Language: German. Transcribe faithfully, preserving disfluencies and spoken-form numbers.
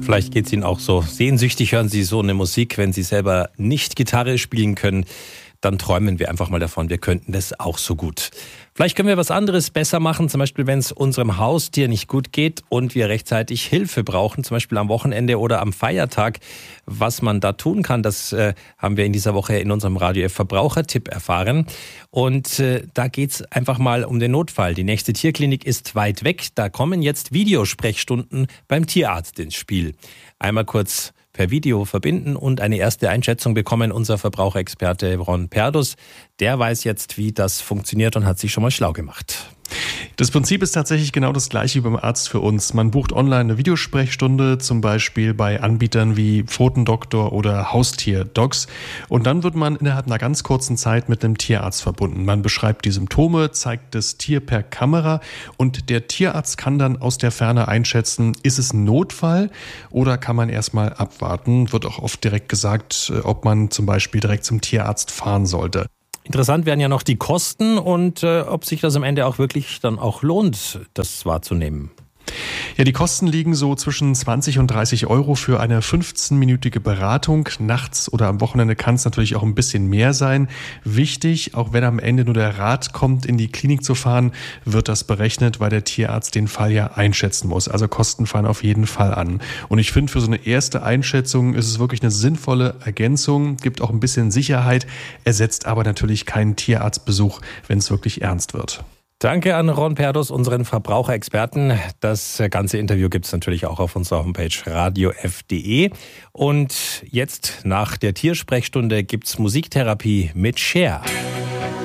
Vielleicht geht es Ihnen auch so. Sehnsüchtig hören Sie so eine Musik, wenn Sie selber nicht Gitarre spielen können. Dann träumen wir einfach mal davon, wir könnten das auch so gut. Vielleicht können wir was anderes besser machen, zum Beispiel wenn es unserem Haustier nicht gut geht und wir rechtzeitig Hilfe brauchen, zum Beispiel am Wochenende oder am Feiertag. Was man da tun kann, das äh, haben wir in dieser Woche in unserem Radio F Verbrauchertipp erfahren. Und äh, da geht's einfach mal um den Notfall. Die nächste Tierklinik ist weit weg, da kommen jetzt Videosprechstunden beim Tierarzt ins Spiel. Einmal kurz per Video verbinden und eine erste Einschätzung bekommen unser Verbraucherexperte Ron Perdus. Der weiß jetzt, wie das funktioniert und hat sich schon mal schlau gemacht. Das Prinzip ist tatsächlich genau das gleiche wie beim Arzt für uns. Man bucht online eine Videosprechstunde, zum Beispiel bei Anbietern wie Pfotendoktor oder Haustierdocs. Und dann wird man innerhalb einer ganz kurzen Zeit mit einem Tierarzt verbunden. Man beschreibt die Symptome, zeigt das Tier per Kamera und der Tierarzt kann dann aus der Ferne einschätzen, ist es ein Notfall oder kann man erstmal abwarten. Wird auch oft direkt gesagt, ob man zum Beispiel direkt zum Tierarzt fahren sollte. Interessant wären ja noch die Kosten und äh, ob sich das am Ende auch wirklich dann auch lohnt, das wahrzunehmen. Ja, die Kosten liegen so zwischen zwanzig und dreißig Euro für eine fünfzehnminütige Beratung. Nachts oder am Wochenende kann es natürlich auch ein bisschen mehr sein. Wichtig, auch wenn am Ende nur der Rat kommt, in die Klinik zu fahren, wird das berechnet, weil der Tierarzt den Fall ja einschätzen muss. Also Kosten fallen auf jeden Fall an. Und ich finde, für so eine erste Einschätzung ist es wirklich eine sinnvolle Ergänzung, gibt auch ein bisschen Sicherheit, ersetzt aber natürlich keinen Tierarztbesuch, wenn es wirklich ernst wird. Danke an Ron Perdus, unseren Verbraucherexperten. Das ganze Interview gibt es natürlich auch auf unserer Homepage radio f punkt de. Und jetzt nach der Tiersprechstunde gibt's Musiktherapie mit Cher.